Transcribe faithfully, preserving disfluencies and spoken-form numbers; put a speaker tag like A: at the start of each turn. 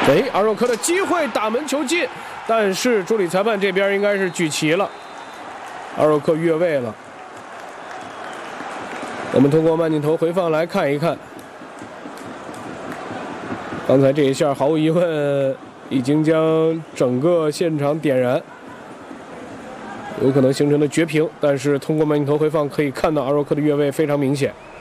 A: 哎，阿若科的机会，打门球进，但是助理裁判这边应该是举旗了，阿若科越位了。我们通过慢镜头回放来看一看，刚才这一下毫无疑问已经将整个现场点燃，有可能形成的绝平。但是通过慢镜头回放可以看到阿若科的越位非常明显。